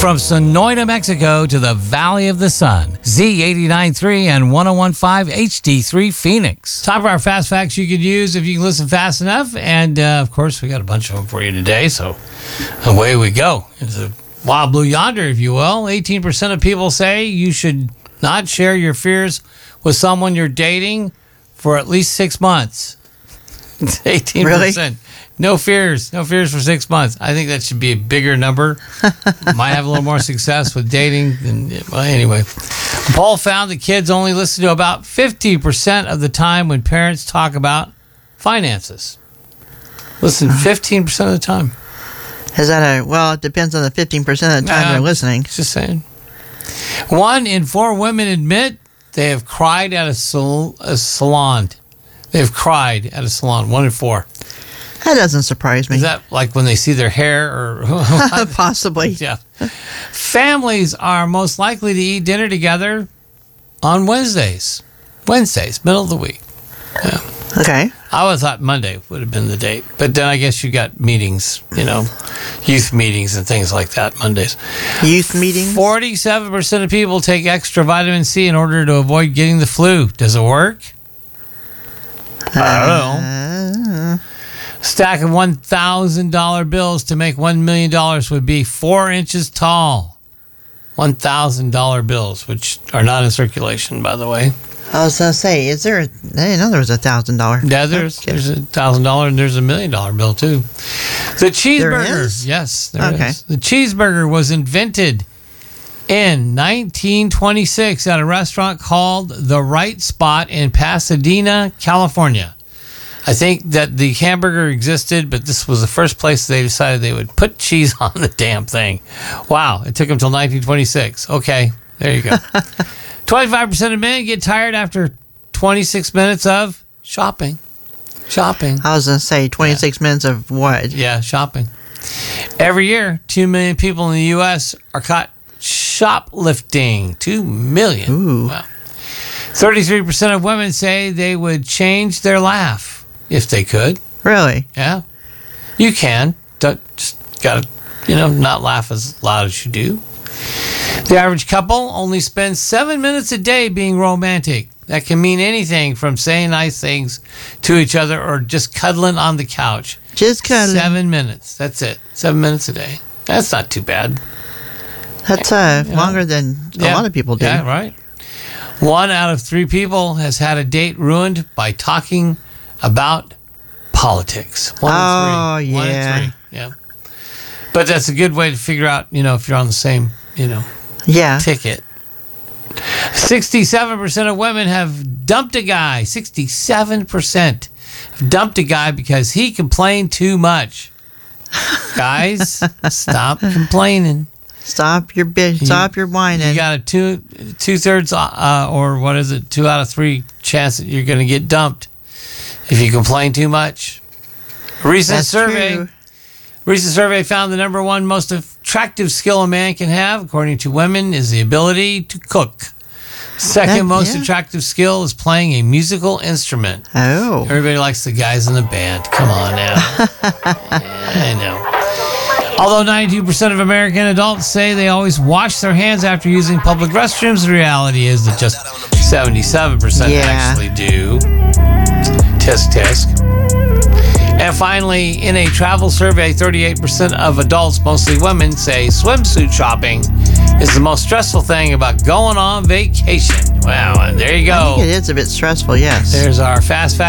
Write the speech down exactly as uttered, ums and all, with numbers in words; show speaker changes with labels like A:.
A: From Sonoita, Mexico to the Valley of the Sun, Z eighty-nine point three and one oh one point five H D three Phoenix. Time for our fast facts you could use if you can listen fast enough. And, uh, of course, we got a bunch of them for you today, so away we go. It's a wild blue yonder, if you will. eighteen percent of people say you should not share your fears with someone you're dating for at least six months. eighteen percent. Really? No fears. No fears for six months. I think that should be a bigger number. Might have a little more success with dating. Than, well, anyway. A poll found that kids only listen to about fifty percent of the time when parents talk about finances. Listen fifteen percent of the time.
B: Is that a, well, it depends on the fifteen percent of the time uh, they're listening.
A: Just saying. One in four women admit they have cried at a, sal- a salon. They've cried at a salon. One in four.
B: That doesn't surprise me.
A: Is that like when they see their hair or
B: possibly?
A: Yeah. Families are most likely to eat dinner together on Wednesdays. Wednesdays, middle of the week. Yeah.
B: Okay.
A: I would have thought Monday would have been the date, but then I guess you got meetings, you know, youth meetings and things like that Mondays.
B: Youth meetings?
A: forty-seven percent of people take extra vitamin C in order to avoid getting the flu. Does it work?
B: Uh,
A: I don't know. Stack of one thousand dollars bills to make one million dollars would be four inches tall. one thousand dollars bills, which are not in circulation, by the way.
B: I was going to say, is there, a, I didn't know there was a one thousand dollars.
A: Yeah, there's okay. there's a one thousand dollars and there's a million dollar bill, too. The cheeseburger.
B: There is?
A: Yes, there
B: okay.
A: is. The cheeseburger was invented in nineteen twenty-six at a restaurant called The Right Spot in Pasadena, California. I think that the hamburger existed, but this was the first place they decided they would put cheese on the damn thing. Wow, it took them until nineteen twenty-six. Okay, there you go. twenty-five percent of men get tired after twenty-six minutes of shopping. Shopping.
B: I was going to say twenty-six yeah. minutes of what?
A: Yeah, shopping. Every year, two million people in the U S are caught shoplifting. two million.
B: Ooh.
A: Wow. thirty-three percent of women say they would change their laugh. If they could.
B: Really?
A: Yeah. You can. Don't, just gotta, you know, not laugh as loud as you do. The average couple only spends seven minutes a day being romantic. That can mean anything from saying nice things to each other or just cuddling on the couch.
B: Just cuddling.
A: Seven minutes. That's it. Seven minutes a day. That's not too bad.
B: That's uh, you longer know? than
A: yeah.
B: a lot of people do.
A: Yeah, right. One out of three people has had a date ruined by talking about politics. One
B: oh,
A: in three.
B: yeah.
A: One in three. Yeah. But that's a good way to figure out, you know, if you're on the same, you know,
B: yeah.
A: ticket. sixty-seven percent of women have dumped a guy. sixty-seven percent have dumped a guy because he complained too much. Guys, stop complaining.
B: Stop your bitch. Stop your whining.
A: You got a two, two-thirds uh, or what is it, two out of three chance that you're going to get dumped if you complain too much. A recent
B: That's
A: survey,
B: true.
A: recent survey found the number one most attractive skill a man can have, according to women, is the ability to cook. Second
B: That,
A: most
B: yeah.
A: attractive skill is playing a musical instrument.
B: Oh.
A: Everybody likes the guys in the band. Come on now. Yeah, I know. Although ninety-two percent of American adults say they always wash their hands after using public restrooms, the reality is that just seventy-seven percent
B: yeah.
A: actually do. Tisk, tisk. And finally, in a travel survey, thirty-eight percent of adults, mostly women, say swimsuit shopping is the most stressful thing about going on vacation. Wow, and there you go.
B: I think it is a bit stressful, yes.
A: There's our fast fact.